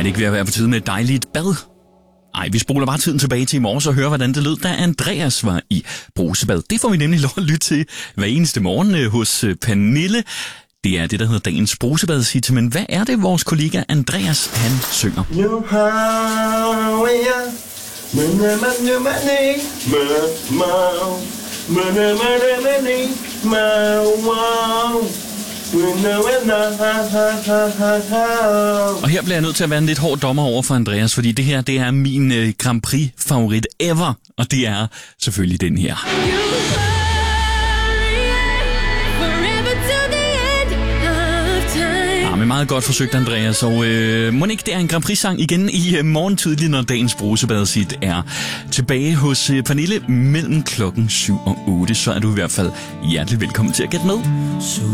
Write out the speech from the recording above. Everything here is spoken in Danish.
det ikke ved at være på tide med et dejligt bad? Ej, vi spoler bare tiden tilbage til i morges og hører, hvordan det lød, da Andreas var i brusebad. Det får vi nemlig lov at lytte til hver eneste morgen hos Pernille. Det er det, der hedder dagens brusebadshit. Men hvad er det, vores kollega Andreas, han synger? Nu har jeg Og her bliver jeg nødt til at være en lidt hård dommer over for Andreas, fordi det her, det er min Grand Prix favorit ever, og det er selvfølgelig den her. Men meget godt forsøgt, Andreas, og må ikke det er en Grand Prix-sang igen i morgen tidlig, når dagens brusebadshit er tilbage hos Pernille mellem klokken 7 og 8, så er du i hvert fald hjertelig velkommen til at gætte med.